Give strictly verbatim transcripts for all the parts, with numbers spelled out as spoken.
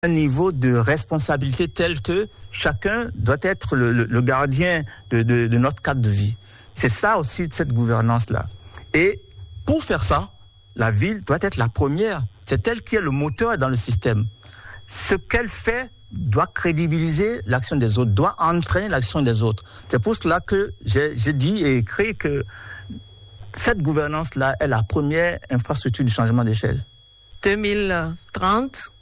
un niveau de responsabilité tel que chacun doit être le, le, le gardien de, de, de notre cadre de vie. C'est ça aussi, cette gouvernance-là. Et pour faire ça, la ville doit être la première. C'est elle qui est le moteur dans le système. Ce qu'elle fait doit crédibiliser l'action des autres, doit entraîner l'action des autres. C'est pour cela que j'ai, j'ai dit et écrit que cette gouvernance-là est la première infrastructure du changement d'échelle. deux mille trente,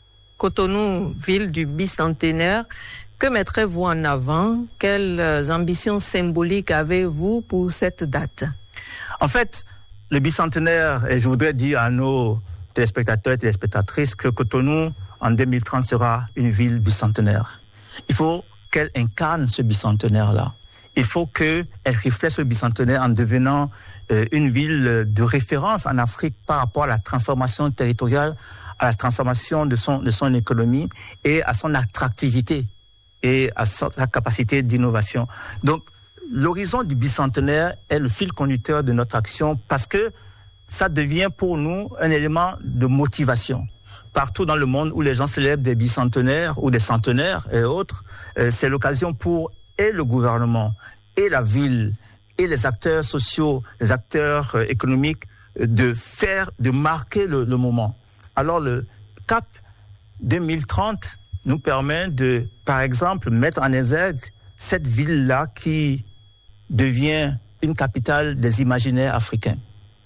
Cotonou, ville du bicentenaire. Que mettrez-vous en avant? Quelles ambitions symboliques avez-vous pour cette date? En fait, le bicentenaire, et je voudrais dire à nos téléspectateurs et téléspectatrices que Cotonou, en deux mille trente, sera une ville bicentenaire. Il faut qu'elle incarne ce bicentenaire-là. Il faut qu'elle reflète ce bicentenaire en devenant euh, une ville de référence en Afrique par rapport à la transformation territoriale, à la transformation de son, de son économie et à son attractivité et à sa capacité d'innovation. Donc, l'horizon du bicentenaire est le fil conducteur de notre action parce que ça devient pour nous un élément de motivation. Partout dans le monde où les gens célèbrent des bicentenaires ou des centenaires et autres, euh, c'est l'occasion pour et le gouvernement et la ville et les acteurs sociaux, les acteurs euh, économiques euh, de faire, de marquer le, le moment. Alors le C A P deux mille trente nous permet de, par exemple, mettre en exergue cette ville-là qui devient une capitale des imaginaires africains.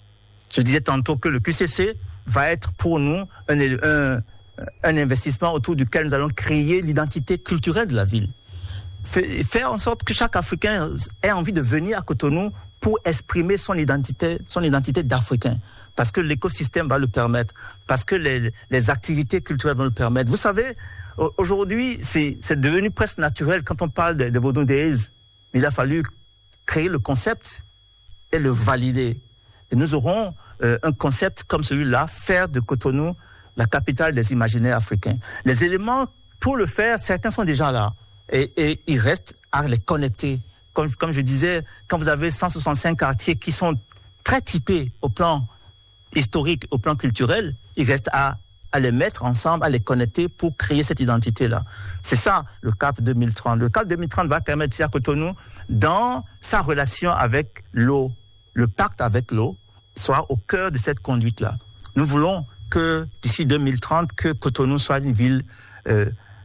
Je disais tantôt que le Q C C va être pour nous un, un, un investissement autour duquel nous allons créer l'identité culturelle de la ville. Faire en sorte que chaque Africain ait envie de venir à Cotonou pour exprimer son identité, son identité d'Africain. Parce que l'écosystème va le permettre, parce que les, les activités culturelles vont le permettre. Vous savez, aujourd'hui, c'est, c'est devenu presque naturel quand on parle de, de Vodou Days. Il a fallu créer le concept et le valider. Et nous aurons euh, un concept comme celui-là, faire de Cotonou la capitale des imaginaires africains. Les éléments pour le faire, certains sont déjà là. Et, et il reste à les connecter. Comme, comme je disais, quand vous avez cent soixante-cinq quartiers qui sont très typés au plan historique, au plan culturel, il reste à, à les mettre ensemble, à les connecter pour créer cette identité-là. C'est ça, le C A P deux mille trente. Le C A P deux mille trente va permettre à Cotonou, dans sa relation avec l'eau, le pacte avec l'eau, soit au cœur de cette conduite-là. Nous voulons que, d'ici deux mille trente, que Cotonou soit une ville euh,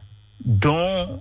dont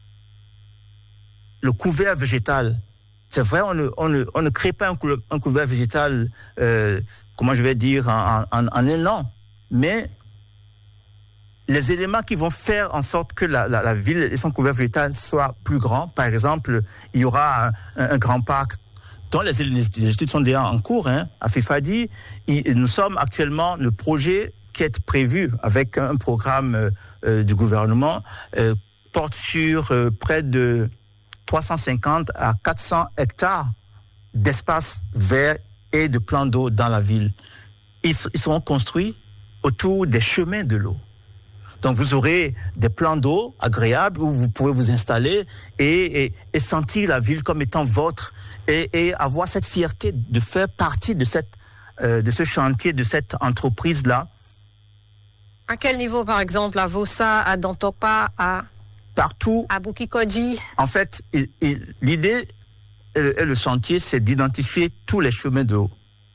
le couvert végétal, c'est vrai, on ne, on ne, on ne crée pas un, cou- un couvert végétal, euh, comment je vais dire, en, en, en un an, mais les éléments qui vont faire en sorte que la, la, la ville et son couvert végétal soient plus grands, par exemple, il y aura un, un, un grand parc dont les, les études sont déjà en cours, hein, à Fifadi. Et nous sommes actuellement, le projet qui est prévu avec un programme euh, du gouvernement euh, porte sur euh, près de trois cent cinquante à quatre cents hectares d'espace vert et de plans d'eau dans la ville. Ils, ils seront construits autour des chemins de l'eau. Donc vous aurez des plans d'eau agréables où vous pouvez vous installer et, et, et sentir la ville comme étant votre et, et avoir cette fierté de faire partie de, cette, euh, de ce chantier, de cette entreprise-là. À quel niveau, par exemple, à Vossa, à Dantopa, à... Partout. À Bukikoji. En fait, il, il, l'idée et le, et le chantier, c'est d'identifier tous les chemins d'eau.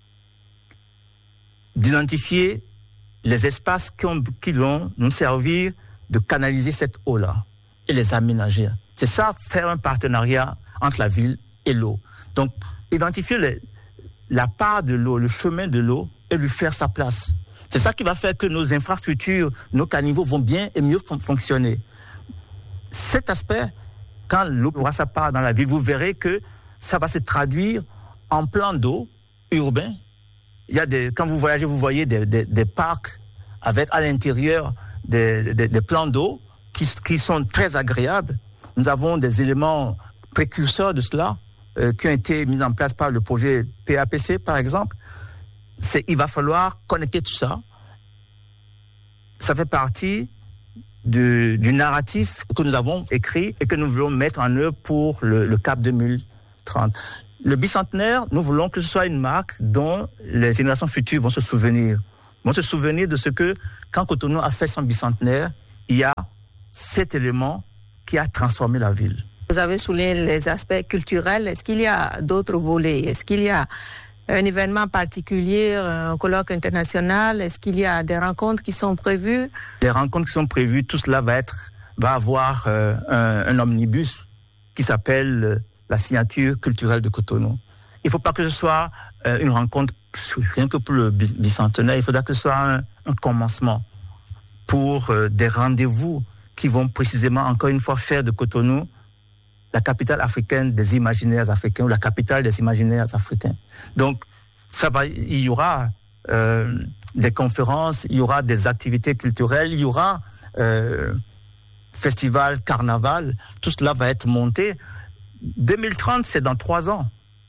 D'identifier les espaces qui, ont, qui vont nous servir de canaliser cette eau-là et les aménager. C'est ça, faire un partenariat entre la ville et l'eau. Donc, identifier les, la part de l'eau, le chemin de l'eau et lui faire sa place. C'est ça qui va faire que nos infrastructures, nos caniveaux vont bien et mieux fonctionner. Cet aspect, quand l'eau aura sa part dans la ville, vous verrez que ça va se traduire en plan d'eau urbain. Il y a des, quand vous voyagez, vous voyez des, des, des parcs avec à l'intérieur des, des, des plans d'eau qui, qui sont très agréables. Nous avons des éléments précurseurs de cela euh, qui ont été mis en place par le projet P A P C, par exemple. C'est, il va falloir connecter tout ça. Ça fait partie Du, du narratif que nous avons écrit et que nous voulons mettre en œuvre pour le, le C A P deux mille trente. Le bicentenaire, nous voulons que ce soit une marque dont les générations futures vont se souvenir. Vont se souvenir de ce que, quand Cotonou a fait son bicentenaire, il y a cet élément qui a transformé la ville. Vous avez souligné les aspects culturels. Est-ce qu'il y a d'autres volets? Est-ce qu'il y a un événement particulier, un colloque international? Est-ce qu'il y a des rencontres qui sont prévues? Les rencontres qui sont prévues, tout cela va être, va avoir euh, un, un omnibus qui s'appelle euh, la signature culturelle de Cotonou. Il ne faut pas que ce soit euh, une rencontre rien que pour le bicentenaire. Il faudra que ce soit un, un commencement pour euh, des rendez-vous qui vont précisément, encore une fois, faire de Cotonou la capitale africaine des imaginaires africains ou la capitale des imaginaires africains. Donc, ça va, il y aura euh, des conférences, il y aura des activités culturelles, il y aura euh, festival, carnaval, tout cela va être monté. deux mille trente, c'est dans trois ans.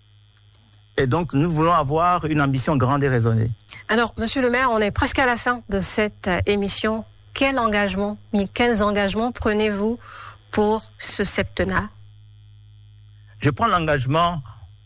Et donc, nous voulons avoir une ambition grande et raisonnée. Alors, Monsieur le maire, on est presque à la fin de cette émission. Quel engagement, mais quels engagements prenez-vous pour ce septennat? Je prends l'engagement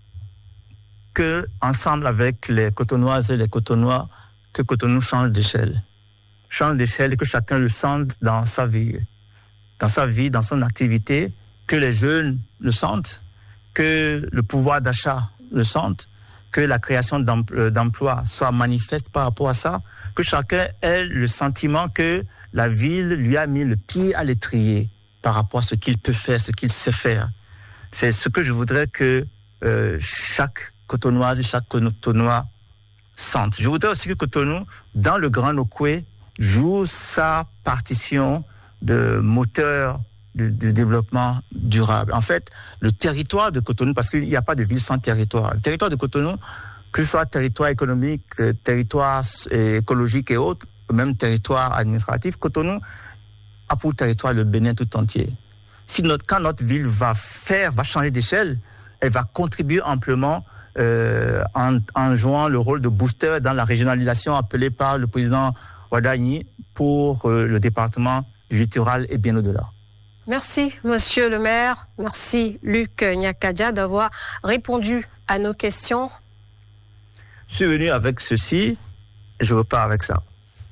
que, ensemble avec les Cotonoises et les Cotonois, que Cotonou change d'échelle. Change d'échelle et que chacun le sente dans sa vie, dans sa vie, dans son activité, que les jeunes le sentent, que le pouvoir d'achat le sentent, que la création d'emplois soit manifeste par rapport à ça, que chacun ait le sentiment que la ville lui a mis le pied à l'étrier par rapport à ce qu'il peut faire, ce qu'il sait faire. C'est ce que je voudrais que euh, chaque Cotonoise et chaque Cotonois sente. Je voudrais aussi que Cotonou, dans le Grand Nokoué, joue sa partition de moteur du, du développement durable. En fait, le territoire de Cotonou, parce qu'il n'y a pas de ville sans territoire, le territoire de Cotonou, que ce soit territoire économique, territoire écologique et autres, même territoire administratif, Cotonou a pour territoire le Bénin tout entier. Si notre, quand notre ville va faire, va changer d'échelle, elle va contribuer amplement euh, en, en jouant le rôle de booster dans la régionalisation appelée par le président Wadani pour euh, le département du littoral et bien au-delà. Merci, Monsieur le maire. Merci, Luc Nyakadja, d'avoir répondu à nos questions. Je suis venu avec ceci et je repars avec ça.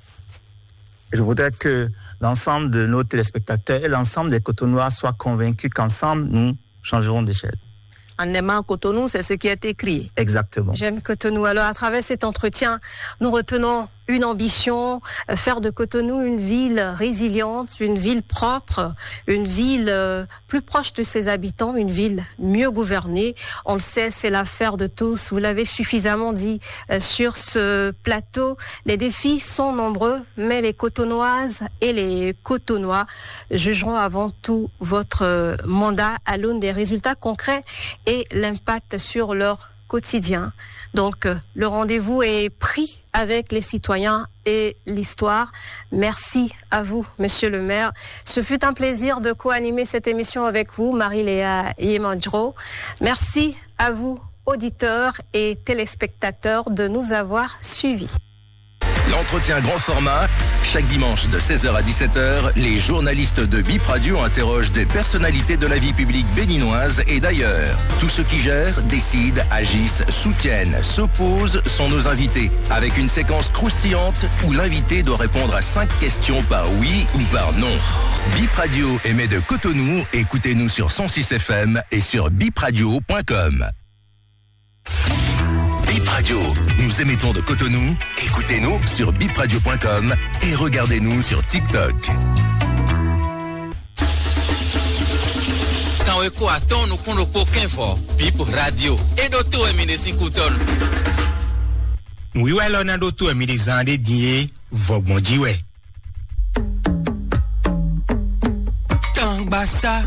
Je voudrais que l'ensemble de nos téléspectateurs et l'ensemble des Cotonois soient convaincus qu'ensemble, nous changerons d'échelle. En aimant Cotonou, c'est ce qui est écrit. Exactement. J'aime Cotonou. Alors, à travers cet entretien, nous retenons une ambition, euh, faire de Cotonou une ville résiliente, une ville propre, une ville euh, plus proche de ses habitants, une ville mieux gouvernée. On le sait, c'est l'affaire de tous. Vous l'avez suffisamment dit euh, sur ce plateau. Les défis sont nombreux, mais les Cotonoises et les Cotonois jugeront avant tout votre euh, mandat à l'aune des résultats concrets et l'impact sur leur quotidien. Donc, euh, le rendez-vous est pris avec les citoyens et l'histoire. Merci à vous, Monsieur le maire. Ce fut un plaisir de co-animer cette émission avec vous, Marie-Léa Yemandro. Merci à vous, auditeurs et téléspectateurs, de nous avoir suivis. L'entretien grand format, chaque dimanche de seize heures à dix-sept heures, les journalistes de Bip Radio interrogent des personnalités de la vie publique béninoise et d'ailleurs. Tous ceux qui gèrent, décident, agissent, soutiennent, s'opposent sont nos invités, avec une séquence croustillante où l'invité doit répondre à cinq questions par oui ou par non. Bip Radio émet de Cotonou, écoutez-nous sur cent six F M et sur bip radio point com. Bip Radio, nous émettons de Cotonou. Écoutez-nous sur bip radio point com et regardez-nous sur TikTok. Quand on est à ton, nous prenons aucun fort. Bip Radio. Et d'autres, on est cinq coutons. Oui, ouais, là, on a d'autres, on est des ans de dié, vogue dit, ouais. Tambassa.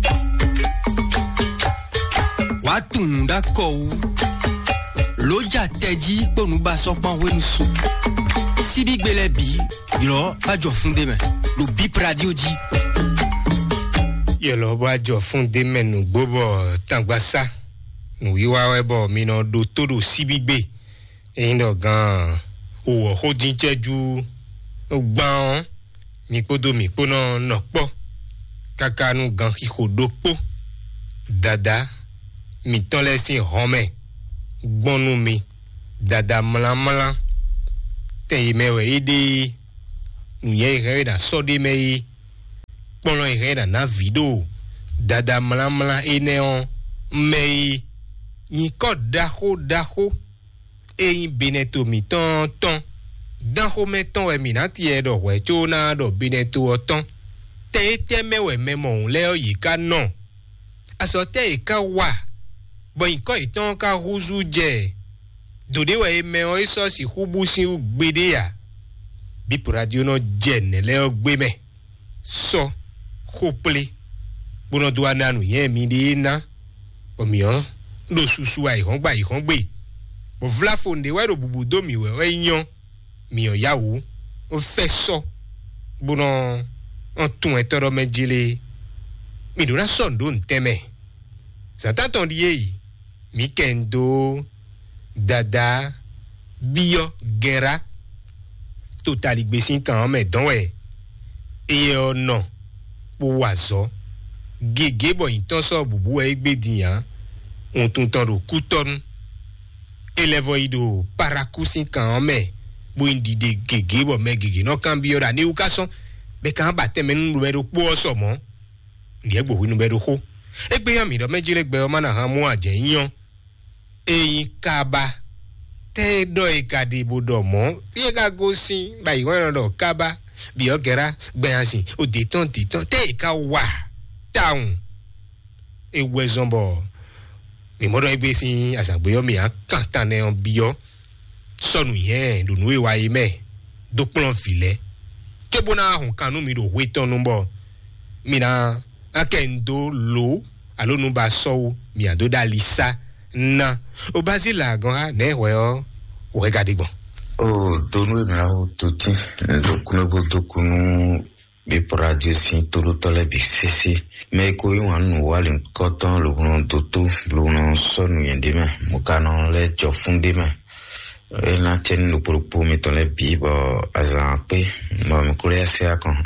Watunda kou. Loja teji pour nous bas sorpan we nous sou. Si big bele bi, yo pas jo fondé mais le Bip Radio dit. Yo lo ba jo fondé mais nous bobo tangbasa. Nous yiwa we bo mi no do todo si big be. E ndo gan o ho din cheju o gban mi podo mi pono no po. Kaka nou gan ki do po. Dada mi ton lesin home. Bon nou mi dada malan malan te yi mewe ide nou ye rewe da so de me Pendant il y a vidéo dada mla mla eneon mais il code daho daho et il bineto mi ton ton daho meton e minati e do we chona do bineto ton te te me we memo leo yi ka non asote e ka wa bon il ko iton ka ruzu je do de we me o iso si hubusi u gbede ya bi radio no je ne leo gbe me so couple bono do ananu yen mi de na o mi o do susu ai hon gba i hon gbe mo vla fonde we do bubu do mi we we yan mi o yawo o fe so bono on tun etoro mejile mi do na son do nteme sa taton die mi kendo dada bio gera totali gbesin kan me don we e o no po wazo gege bo inton so bubu e gbediyan on tun tan ro kuton elevo ido parakusin kan me bo indi de gege bo me gege no kan bi ora ni ukason be kan ba teme nu be ro po so mo ni egbo wi nu be ro ho egbe yan mi do mejire gbe o mana han mu aje yan eyin kaba te do e kadi bodo mo bi ga go sin ba iwon do kaba bi o gera gbe asin o de ton ti ton te ka wa down e wezombo mi mo do e be sin asagbe yo mi an kan tan e on bi yo sonu yen do nu e wa ime do plon file ke bona hun kanu mi do we ton numbo mi na akendo lo alo nu ba so mi ado dalisa na o basila gan ha ne we o o regade bon o donu na o tuti dokuno bo dokunu bi radio sin tolo tole bi sisi me ko yin anu wale koton lo gun doto lo no sonu yende me mo kanon le jo funde me e na chen no propo mi ton le bi bo azan pe mo mi ko le se akon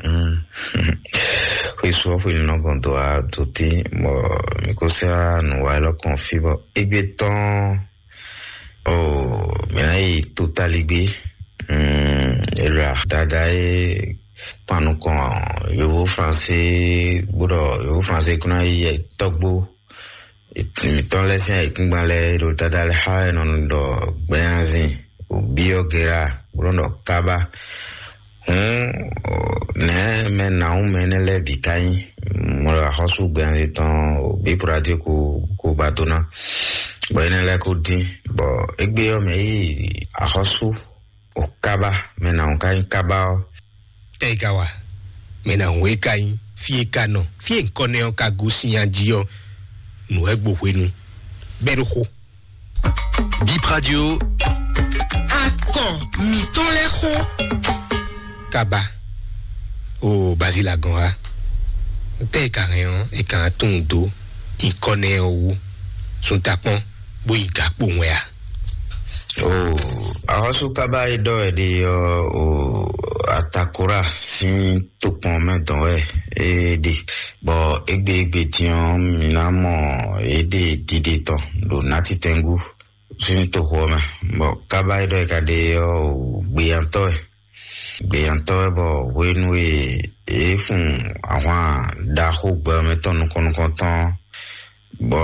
we so fo no gon do a tuti mo mi ko se anu wale kon fibo egbe ton oh mais totaligé hum era dadae panu kon yo français bodo yo français kuna yi togbo mi ton lesen ikungbanle do dadale ha non do gbenzi o biogera bodo kaba hum ne me na un menele bikai mo la hosu gbenzi ton bi pratique ko ko batona boyene le ko din bo egbe yo me yi ahosu o kaba me na onka kaba te gawa me na we kai fi kano fi nkone o ka gusi anjio nu egbo wenu beru ho Bip Radio akon mi ton le ho kaba o basila gonha te karen e kan ton do nkone o son tapon boy gapo wea oh ahosu kaba ido e de o atakura sin topon me don we e de bo egbe egbe ti on minamo e de dide to do nati tengu sin to ho me bo kaba ido e ka de o gbe anto e gbe anto e bo wenu e e fun awon da ho gbe me ton kon kon ton bo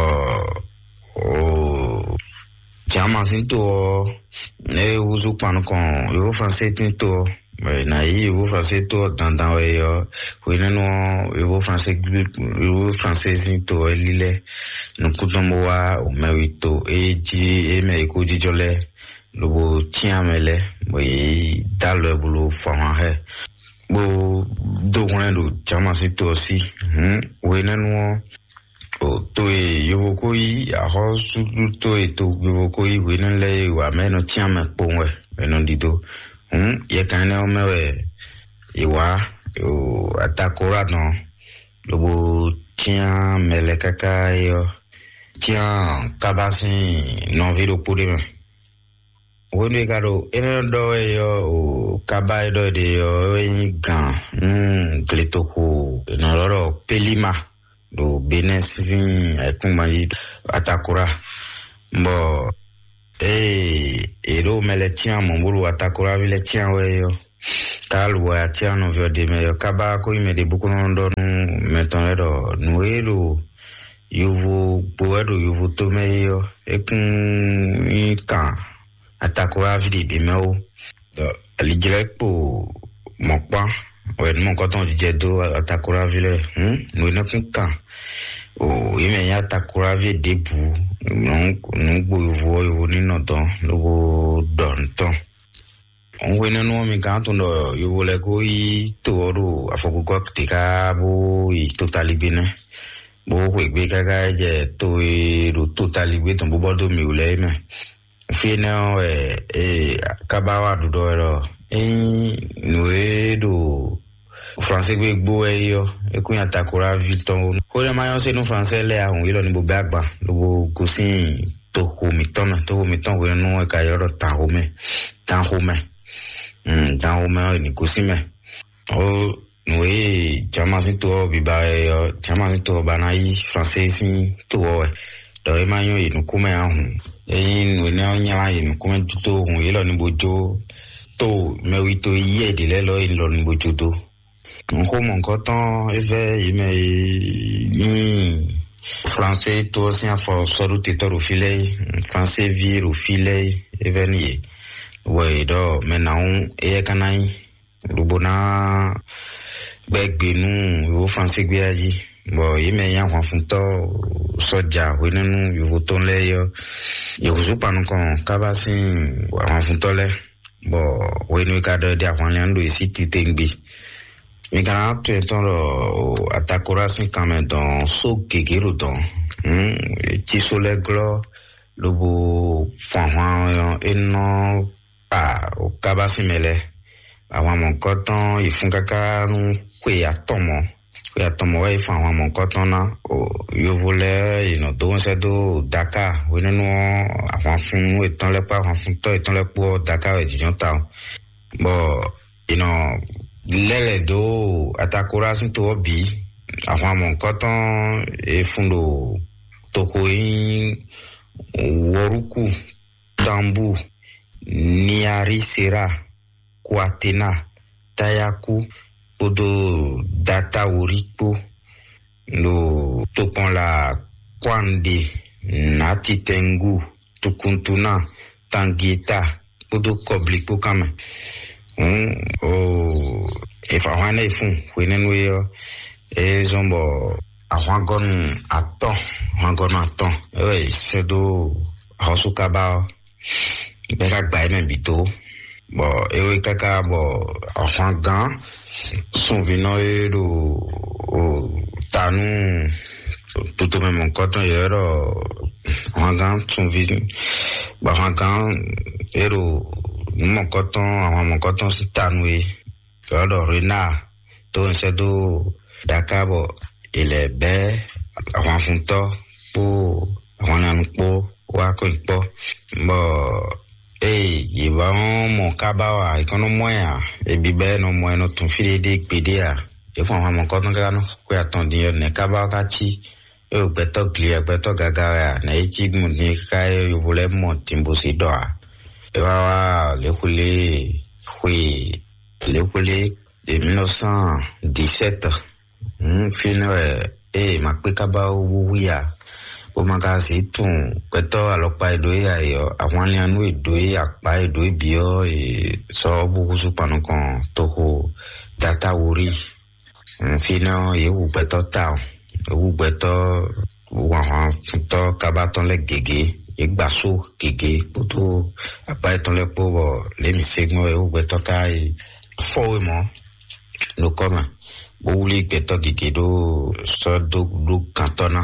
oh jama sinto ne uzu panu kon yo français tinto na yi yo français to dan dan we yo we no yo français yo français sinto lile no kutombo wa o mewito e ji e me ko jijole lobo tiamele mo yi dalo bulu fama he bo do wonu jama sinto si hm we no o to e yo ko yi a ho su to e to yo ko yi we nan le wa me no tia me ponwe e no dido hm ye kan ne o me we e wa o atakora no lobo tia mele kaka yo tia kabasi no video pode me woni garo ene do e yo o kabai do de yo e gan hm kleto ko no ro pelima do benesin ekumani atakura mbo eh ero meletia momburu atakura vile tia we yo Kalwa tiano vyo de me kaba ko ime de buku no ndo meton edo nuelo yuvu boedo yuvu to meyo ekun ika atakura vidi de meo alijire po mokpa wen mon koton je do atakura vile hm no ne kun kan o ime ya atakura vi de bu non non gbo yuvu yuvu ni no don lo don ton on wena no mi kanto no yuvu le ko i toro afokuko tika bo i totally bine bo we be gaga je to e ro totally be ton bo bodo mi ule me fi na e e kabawa do do ro e no e do français gbe gbo e yo e kun atakora vilton ko le mayon se no français le ahun ilo ni bo bagba lo bo kosin to ko mi ton to mi ton we no e ka yoro ta ho me ta ho me mm ta ho me ni kosin me o oui, chama sinto biba yo chama sinto banai français sin to we do e manyo e nukume ahun e nu ne onyala e nukume tuto hun ilo ni bojo to me wi to ye de le lo ilo ni bojo to nko mon koton e ve ime ni français to sin fo soru te to file français vir au file e veni we do menaun e kanai rubona begbe nu yo français gbe ayi bo yime yan wan fun to soja we ninu yo to le yo yo zo panu kan kaba sin wan fun to le bo we nu ka do de àwọn le ndo isi ti tengbe mi kan to ton ro atakora sin quand même dans so gegero don hm ti so le glo lobo fan eno pa o kaba sin mele àwọn mon koton ifun kaka nu kwe atomo kwe atomo wa ifun àwọn mon koton na o yo vole ino do se do Dakar we nínú àwọn fun etan le pa àwọn fun to etan le po Dakar e jijon ta bo ino lele do atakora sin to bi àwọn mon koton e fun do toko yin woruku tambu niari sera Kuatena, Tayaku, Podo Data Uripo, no Topon la Kwande, Nati Tengu, Tukuntuna, Tangita, Podo Koblipo Kame. Oh, if I want a fun, when we are a zombo, a wangon aton, wangon aton, eh, sedo, Hausukaba, Berak Baimen Bito. Bon, et kaka bon enfant gan sont venus au tanu tout même mon coton hier en gan sont venus bon en gan et mon coton mon coton c'est tanu alors rena tout c'est do Dakar bon il est bé en fonto pour en an pour wa ko po bon eh yiba mon kabawa ikono moya e bibe no moya no tun fide de pedia e fun àwọn mon koton ga no ko atondi yo ne kabawa ka chi e o beto clear beto gaga na e chi mu ni kai yo vole mo timbo si do e wa le kule khui le kule de mille neuf cent dix-sept hmm fino e ma pe kabawa wuya o maga se tun peto alopa edo ya yo àwọn le anu edo ya pa edo bio e so buku su panu kan toko data wori fina ye u peto ta u peto wa han to kabaton le gege e gbaso gege poto apa eton le po le mi segmo e u peto ka e fo mo no koma bo wuli peto gege do so do do kantona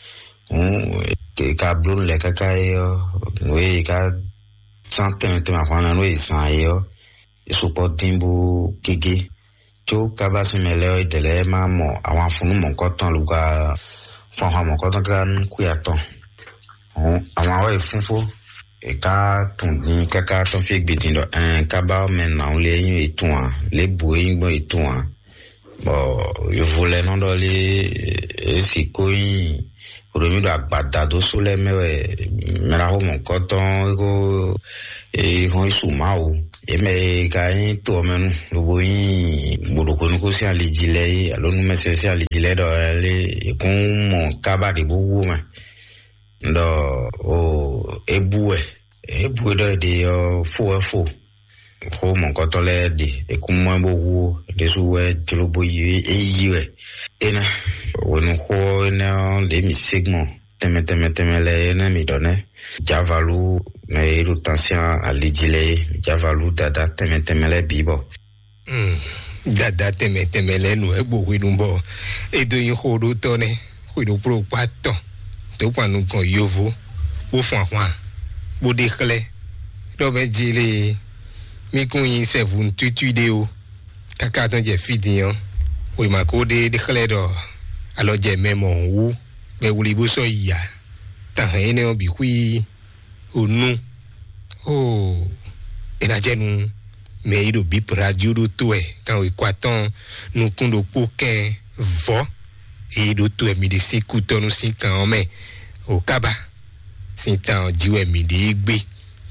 ka blon le kaka yo we ka santen te ma fana no isan yo support timbu gege to ka ba se mele de le ma mo àwọn funu mo koton lu ka fon ha mo koton ka ku yaton àwọn wa ifunfo e ka tun din kaka ton fi gbedin do en ka ba men na le yin etun a le bo yin gbon etun a bo yo vole non do le e si ko yin Oromi do agbada do sole mewe mera ho mon koton ko e ho isuma o eme ka yin to menu lo bo yin bodo ko ko si ale jile alo nu mese si ale jile do le kun mo kaba de bugu ma ndo o ebue ebue do de fo fo ko mo ko to le de e kun mo bugu de suwe jilo bo yi e yiwe ena wonu ko na le mi segment teme teme teme le na mi donne javalu mais l'attention à l'idile javalu dada teme teme le bibo mm dada teme teme le no e gbo we nu bo e do yin ho do to ne we do pro pato to pa nu kon yovo bo fun wa bo de kle do be jile mi kun yin se vun tutu de o kaka ton je fidian we ma ko de de kle do alo je memo wu be wuli bo so ya ta ene o bi hui onu oh ena jenu me ido bi radio do to e kan we kwaton nu kundo poken vo e do to e mi de sikuto nu sin kan o me o kaba sin tan jiwe mi de gbe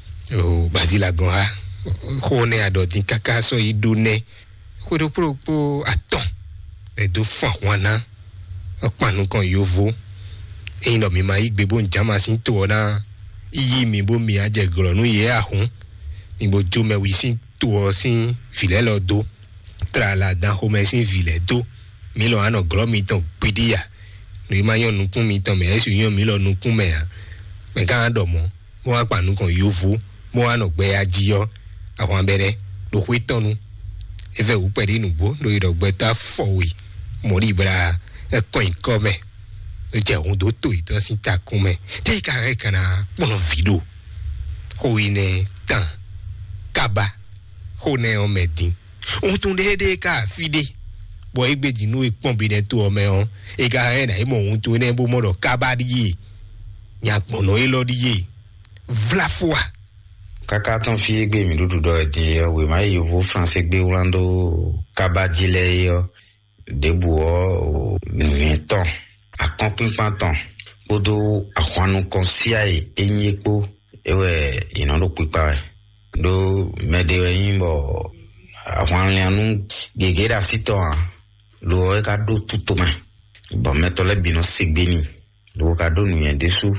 o bazila gon ha ko ne adodin kaka so ido ne ko do propo aton e do fon wana o panu kan yovo e ino mi ma igbe bo njama sin to na iyi mi bo mi aje gro nu ye ahun ni bo jo me wi sin to sin vile lo do tra la dan ho me sin vile do mi lo ano gro mi ton pedia ni ma yon nu kun mi ton me esu yon mi lo nu kun me a me kan do mo mo wa pa nu kan yovu mo ano gbe ajiyo awon bere do hwe tonu e ve u pedi nu bo do ido gbe ta fowi mo ri bra e ko nko me e je on do to ito sin ta kun me te ka re kana bono video ho ine tan kaba ho ne o medin on tun de de ka fide bo egbeji nu ipon bi ne to o me on e ka re na e mo on tun ne bo mo do kaba di nya pono e lo di vla fois kaka ton fi egbe mi dudu do de we ma yo vo français gbe urando kaba jile yo debu o mi ton accompagn panton bodo akwanu konsia e enyepo ewe ina do pipa do medewe yimbo akwan anu gegera sito lo e ka do tutuma bo metole bino sigbeni lo ka do nu yen desu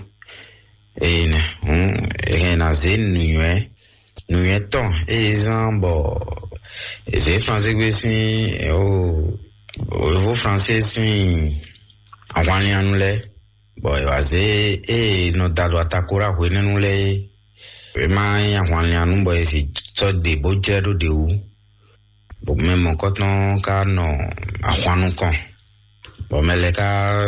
e ne um e na zen nu yen nu yen ton e zambo e c'est français que si o o français si awani anule boy waze e no dalo atakura hwene nule e ma awani anu boy si to de bojero de u bo memo koton ka no awanu kan bo mele ka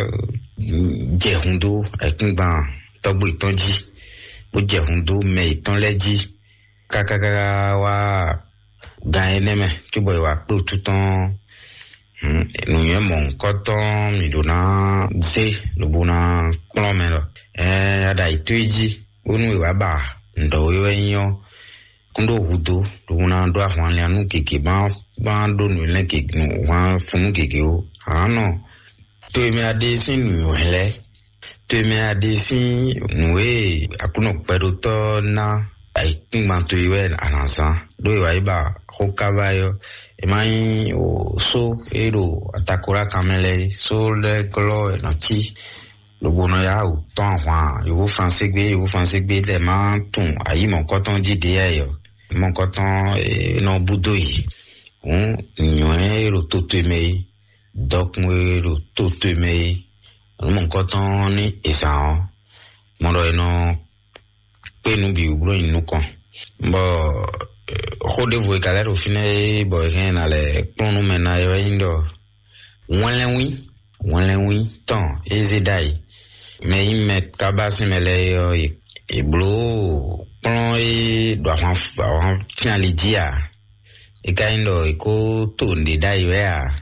je hundu e kingba togbo itonji bo je hundu me iton leji kakaka wa gan eneme ki boy wa pe tuton nous y mon coton midona c'est le bona clomelo eh ada ituiji onu wa ba ndo yo enyo kundo hudo dona ndo afan le anu keke ba ba ndo nu le keke nu wa funu keke o ano to me ade sin nu hele to me ade sin nu e akuno peroto na ai ngmanto iwe anansa do wa iba hokabayo emai o so ero atakura kamele so le klo na ti lo bono ya o ton wa yo français gbe yo français gbe le ma tun ayi mon coton di de ayo mon coton no budo yi on nyon ero toteme dok mo ero toteme mon coton ni esa mon do no pe nu bi ubro inu kan bo rendez-vous e galera au final bo rien ale plono mena yo indo wanlenwi wanlenwi ton ezedai me imet kabasi mele yo e blo plon e do afan tian lidia e kaindo e ko to ndi dai we a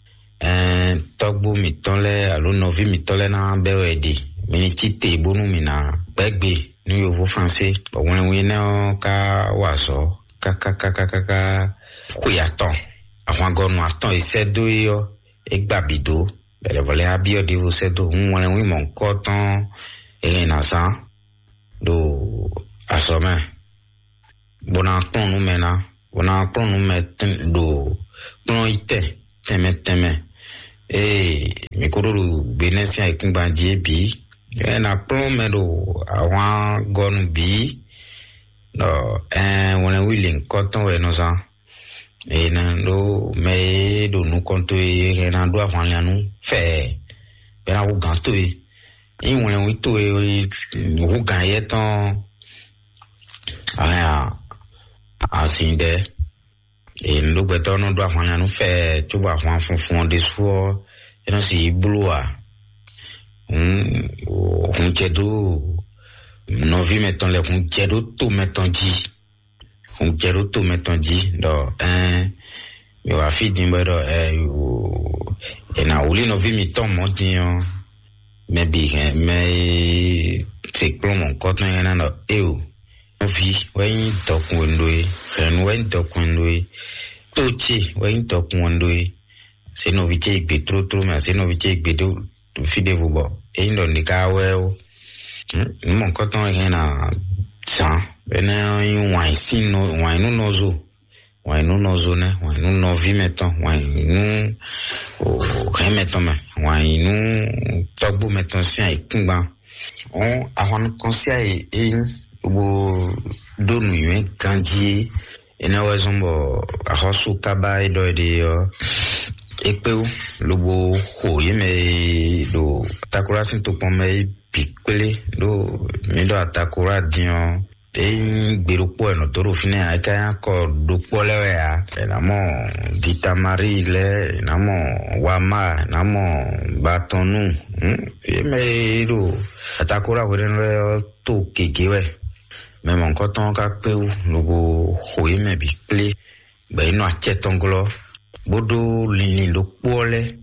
eh togbo mi tonle alo novi mi tole na bewedi mi kite bonu mi na gbegbe ni yo vo français bo wanlenwi na ka waso kaka kaka kaka kuyaton àwọn gonu aton isedo yo egbabido bele vole abio de vo sedo won wi mon koton e na san do asome bona ton nu mena on a pris nous mettre do plan ite teme teme eh mi koro benesia ikumba die bi e na plan me do awan gon bi no eh on willing cotton we no sa e na do me do nu konto e na do awan la nu fe be na wo ganto e e won le to e wo gan ye ton aya asinde e ndo beto no do awan la nu fe tuba awan funfun de so e na si bloa um on kedo no vi meton le on kedo to meton di on kedo to meton di do un yo afi di mbedo e e na uli no vi meton mo di me bi me te plomo koton na no e o vi wen to kwendoi ren wen to kwendoi to chi wen to kwendoi se no vi che gbe tro tro ma se no vi che gbe do fide vubo e ndo ni ka we o mo koton e na sa bena yin wan sin no wan no nozo wan no nozo ne wan no no vi meton wan no o re meton ma wan no togbo meton si ai kungba on avon konsia e e bo do nu yen kanji ena wazombo ahosu kaba e do de ekpeu lobo ho yeme do takura sin to pon me pikpele do mi do atakura dion e gbero po eno toro fine aka ko do po lewe ya na mo vitamari le na mo wama na mo batonu yeme do atakura wele to kegewe me mon koton ka peu lobo ho yeme pikpele ba ino achetongolo bodo lini lo pole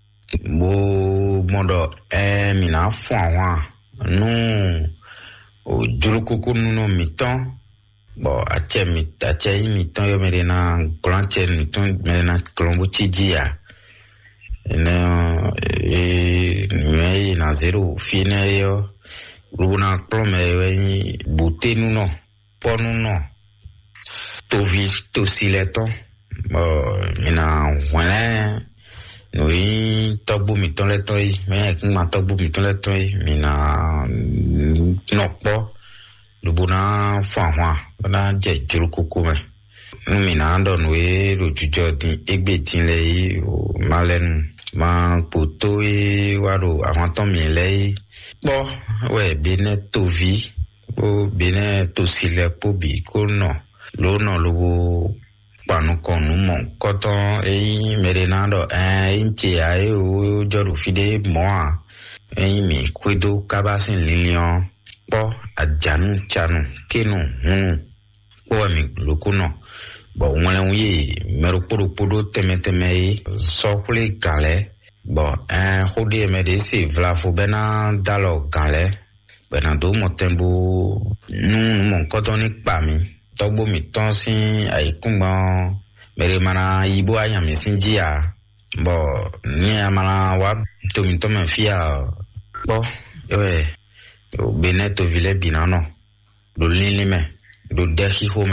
bo modo e mina fwa no o jurukoko no miton bo ache mit ache miton yo merena planche miton merena klombo chijia ene e me na zero fine yo runa prome we bute no ponu no to vi to sileto mina wala noi tobu mi ton le toy me ki ma tobu mi ton le toy mina nokpo lu bona fa wa na je juru koko me mina ndo we lu jujo din egbe tin le o malenu ma poto e waro àwọn ton mi le bo we bene to vi o bene to sile po bi ko no lo no lo panu konu mo koton e merenado e inche ai o joru fide mo a e mi kwedo kabasin lilion po ajanu chanu kenu hunu po mi lokuno bo wole wi meru podo podo temeteme e sokule gale bo e hode me de se vla fo bena dalo gale bena do mo tembo nu mo koton ni pa mi togbo mi ton sin aikungbon mere mana ibo aya mi sin jia bo ni amala wa to mi to me fia bo eh o beneto vile binano do lini me do dehi home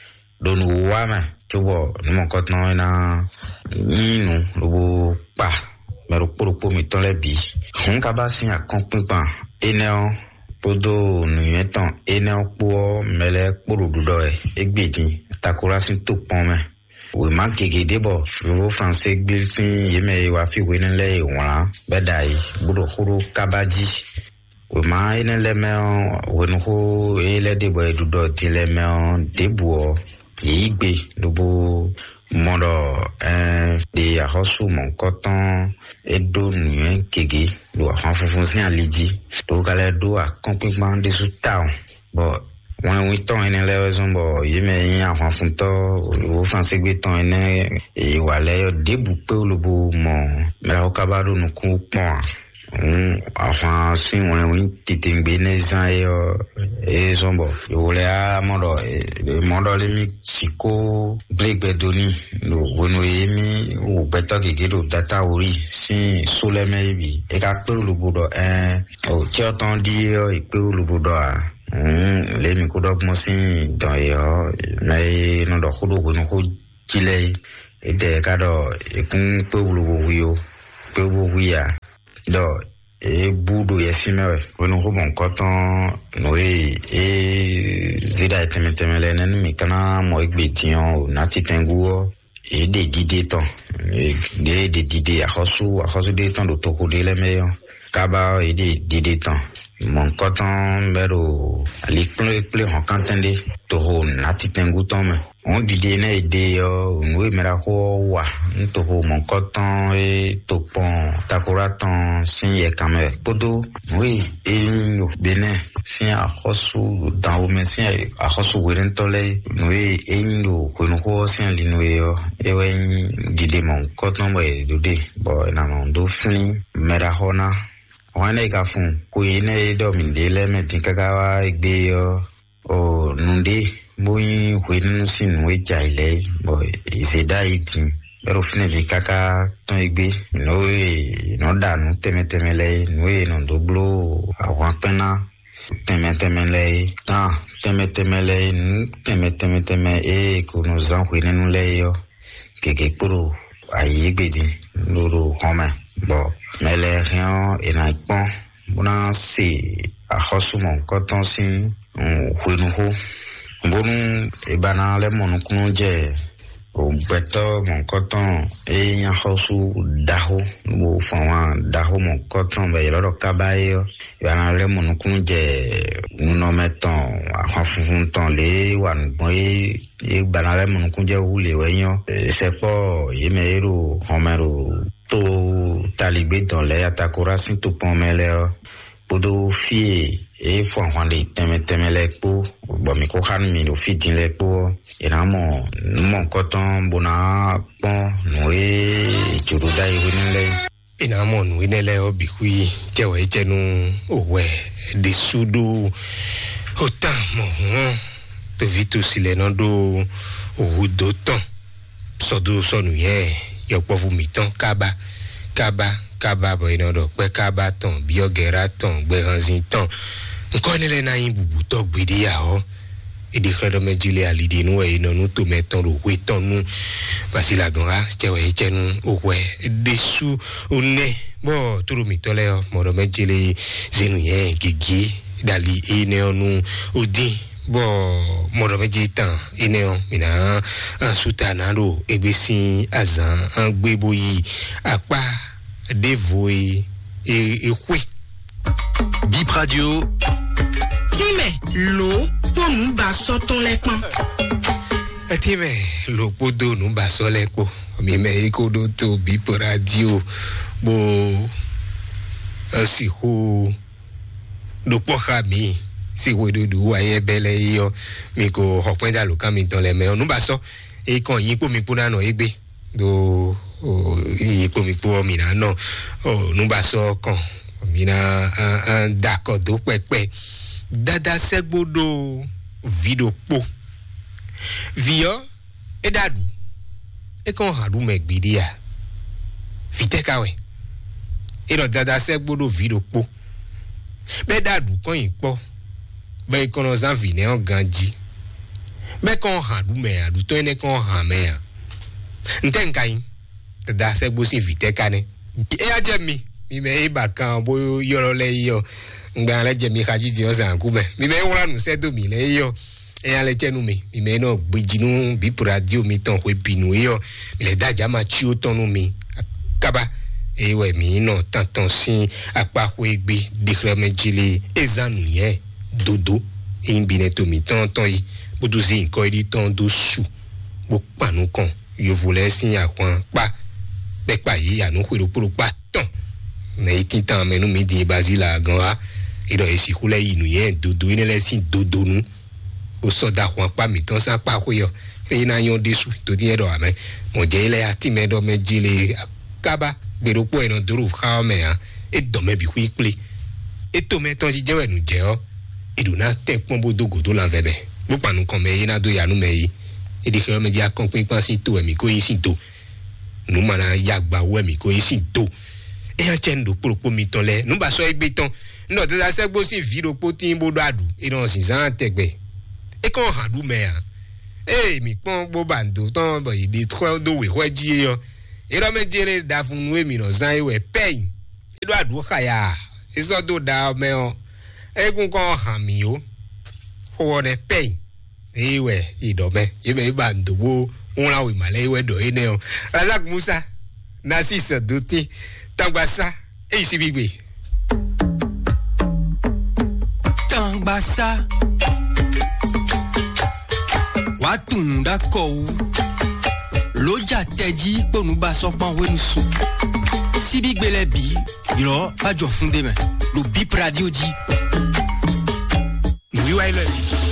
do nu wa me tubo ni mo kotno na ninu lobo pa mero poropo mi ton le bi hun ka ba sin akonpin pa eneo podo nu yetan eneo po mele poro dudo e egbedin takura sin to pon me we man kegede bo furo français gbilsin yeme wa fi we nle won bedai budo huru kabaji we ma enele me we no ho ele de bo dudo tile me debuo igbe lobo modo eh de ahosu mon coton edo nu kege lo han funfun sin aliji to kale do a complètement de sous town bo wọn wi ton ene le zombo yeme yin ahun fun to o français gbe ton ene e wale yo debu pe olobo mo mera o kabado nu ku pon um ahun sin wọn wi titingbe ne zan yo e zombo yo le a modo e modo le mi siko blekbe doni no wono yemi o beta gege do data ori sin sole me bi e ka pe olobo do eh o ti o ton di e pe olobo do a mm le mi ko dok mo sin do yo mai no do khudu ko no ko chile e de ka do e kun pe wulu wo yo pe wo wiya do e budu yesimewe wono ko bon koton no e e zida temetemele nen mi kana mo egbetion na titenguo e de dide ton e de de dide ahosu ahosu de ton do to ko de le meyo kaba e de dide ton mon coton mero ali ple ple en kantende to ho na titengu ton me on dide na ide yo we mera ho wa to ho mon coton e to pon takora ton sin ye kame podo we e no bene sin a hosu da o me sin a hosu weren tole we e no ko no ho sin li no yo e we dide mon coton we do de bo na mon do fini mera hona wane ka fun ko ine do mi de le me tin kakawa igbe yo o nunde boyin ko inu sin we jaile boy iseda itin pero fine vi kaka ton igbe no e no danu teme teme le no e no doblo awan pena teme teme le ta teme teme le teme teme teme e ko no zan ko inu le yo keke puru ayi gbedi loro homa bo mele rien et na pon bona si a hosumon koton sin huinu ho bonu e bana le monu kunu je o beto mon koton e nya hosu daho mo fawa daho mon koton be loro kabayo bana le monu kunu je nuno meton a hofun ton le wan boy e bana le monu kunu je hule wenyo se po yemeru homero to talibé dans les atakora sin to pomele podo fie e fo hwande teme teme le po bo mi ko han mi no fitin le po e na mo mo koton bona pon no e juruda i winle e na mo no winle obi hui je we jenu owe de sudo otamo to vito sileno do o do ton so do so nu ye yo po vomiton kaba kaba kaba bo ino do pe kaba ton biogera ton gbe hanzin ton nko ni le na yin bubu to gbede ya o e de kredo mejile alide nu e ino nu to meton ro we ton nu basila ganra chewe chenu owe desu one bo turu mi tole o mo do mejile zenu ye gigi dali ine onu odi bo moro meji tan ine on mina an sutana ro ebesin azan an gbeboyi apa devoy e e kwe Bip Radio Time lo po nu ba so ton lepon Time lo po do nu ba so lepo mi me iko do to Bip Radio bo asi ho do po khami si we do do aye bele yo mi ko hopenda lo kan mi ton le me onu ba so e kan yin po mi puna no egbe do o yin po mi po mi na no o nu ba so kan mi na an d'accord do pepe dada segbodo video po vio e dadu e kan hadu me gbede ya fite kawe e do dada segbodo video po be dadu kan yin po be kono zan vine on ganji be kon hadu me adu to ene kon ha me ya nten kai da se gbo si vite kane e aje mi mi me e ba kan bo yoro le yo ngba le je mi haji di o san ku me mi me wora nu se do mi le yo e ale chenu mi mi me no gbejinu Bip Radio mi ton ko binu yo mi le daja ma chi o ton nu mi kaba e we mi no tantan sin apa ko egbe de kremejile ezanu ye dodo in bineto mi ton ton yi bodo zi nko edi ton do su bo panu kan yo vole sin akwan pa pe pa yi anu kwero poro pa ton na itin tan menu mi di bazila gan e do esi kule yi nu ye dodo ine le sin dodo nu o so da kwan pa mi ton sa pa ko yo e na yon desu to di edo ame mo je ile ati me do me jile kaba bero po eno duru kha me a e do me bi ku iple e to me ton ji je we nu je o iduna te pombo dogodo la vebe bo panu kan me ina do ya nu me yi e di kero me dia kon pin pan sin to e mi ko yin sin to nu mana ya gba wo e mi ko yin sin to e a chen do pour mi ton le nous ba so e beton no te ça c'est aussi viro potin bodo adu e non si san tegbe e kon hadu me a eh mi pon bo bando ton ba de trois do we hoji yo e ro me jere da fun we mi no san e we pen e do adu kaya e so do da me o e kun kon han mi o o ne pen e we i do me e me bando wo on la we male we do e ne o Razak Musa na si se douti Tangbasa e Sibigbe Tangbasa Watunda kou Loja teji ponu ba sokpan we nusu Sibigbe le bi Yo pa jo funde men Lo Bip Radio di Oui ouais le